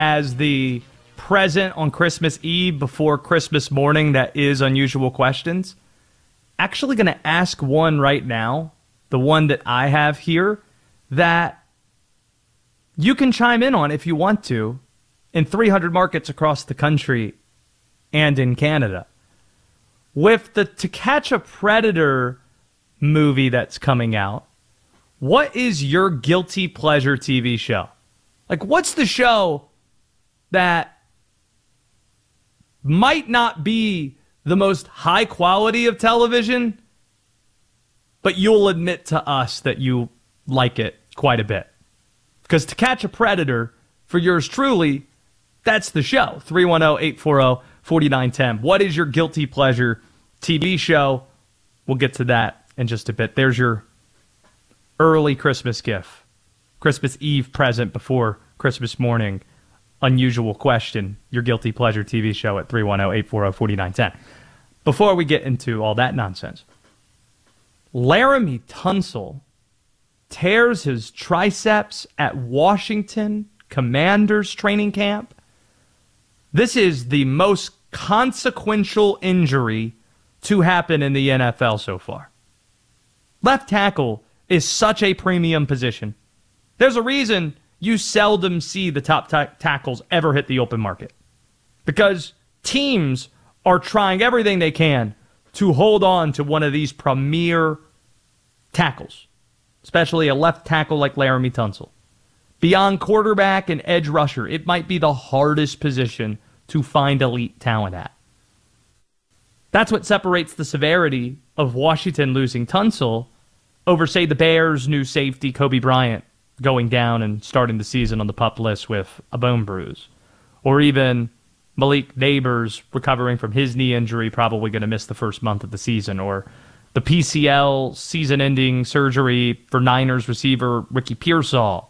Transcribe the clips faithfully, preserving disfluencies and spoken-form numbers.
as the present on Christmas Eve before Christmas morning that is Unusual Questions. Actually going to ask one right now, the one that I have here, that you can chime in on if you want to, in three hundred markets across the country and in Canada. With the To Catch a Predator movie that's coming out, what is your guilty pleasure T V show? Like, what's the show that might not be the most high quality of television, but you'll admit to us that you like it quite a bit? Because To Catch a Predator, for yours truly, that's the show. three one zero, eight four zero, four nine one zero. What is your guilty pleasure T V show? We'll get to that in just a bit. There's your early Christmas gift. Christmas Eve present before Christmas morning. Unusual Question. Your guilty pleasure T V show at three one zero, eight four zero, four nine one zero. Before we get into all that nonsense, Laremy Tunsil tears his triceps at Washington Commanders training camp. This is the most consequential injury to happen in the N F L so far. Left tackle is such a premium position. There's a reason you seldom see the top ta- tackles ever hit the open market, because teams are trying everything they can to hold on to one of these premier tackles, especially a left tackle like Laremy Tunsil. Beyond quarterback and edge rusher, it might be the hardest position to find elite talent at. That's what separates the severity of Washington losing Tunsil over, say, the Bears' new safety, Kobe Bryant, going down and starting the season on the PUP list with a bone bruise. Or even Malik Neighbors recovering from his knee injury, probably going to miss the first month of the season. Or the P C L season-ending surgery for Niners receiver Ricky Pearsall.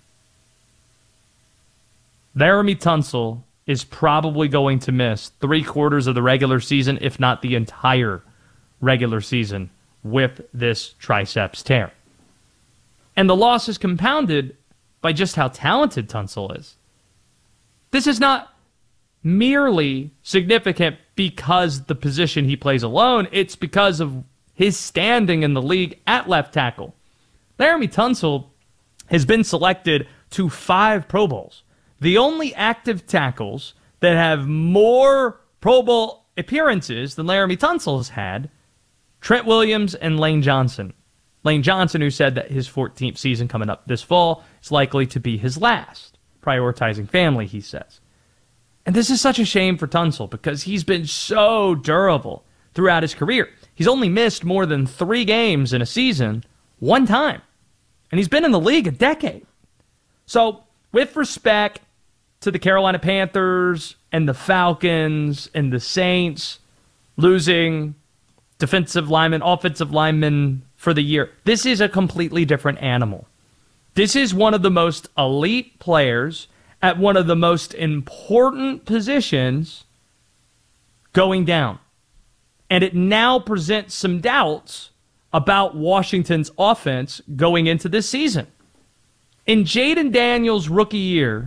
Laremy Tunsil is probably going to miss three quarters of the regular season, if not the entire regular season, with this triceps tear. And the loss is compounded by just how talented Tunsil is. This is not merely significant because the position he plays alone, it's because of his standing in the league at left tackle. Laremy Tunsil has been selected to five Pro Bowls. The only active tackles that have more Pro Bowl appearances than Laremy Tunsil has had, Trent Williams and Lane Johnson. Lane Johnson, who said that his fourteenth season coming up this fall is likely to be his last, prioritizing family, he says. And this is such a shame for Tunsil because he's been so durable throughout his career. He's only missed more than three games in a season one time, and he's been in the league a decade. So, with respect to the Carolina Panthers and the Falcons and the Saints losing defensive linemen, offensive linemen for the year, this is a completely different animal. This is one of the most elite players at one of the most important positions going down. And it now presents some doubts about Washington's offense going into this season. In Jayden Daniels' rookie year,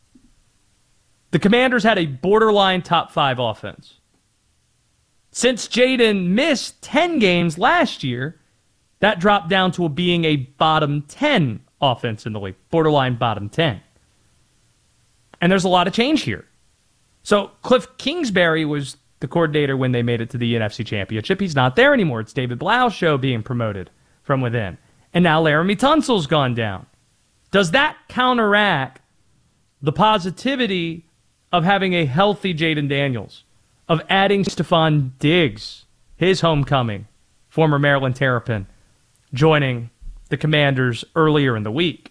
the Commanders had a borderline top five offense. Since Jayden missed ten games last year, that dropped down to being a bottom ten offense in the league, borderline bottom ten. And there's a lot of change here. So Cliff Kingsbury was the coordinator when they made it to the N F C Championship. He's not there anymore. It's David Blau's show being promoted from within. And now Laremy Tunsil's gone down. Does that counteract the positivity of having a healthy Jayden Daniels, of adding Stephon Diggs, his homecoming, former Maryland Terrapin, joining the Commanders earlier in the week?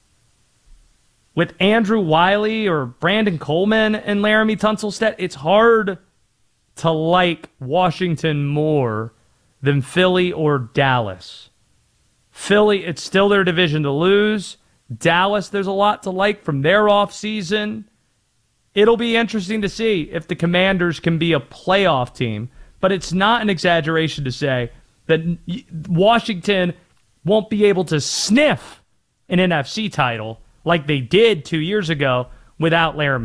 With Andrew Wiley or Brandon Coleman and Laremy Tunsil's stead, it's hard to like Washington more than Philly or Dallas. Philly, it's still their division to lose. Dallas, there's a lot to like from their offseason. It'll be interesting to see if the Commanders can be a playoff team, but it's not an exaggeration to say that Washington won't be able to sniff an N F C title like they did two years ago without Laramie.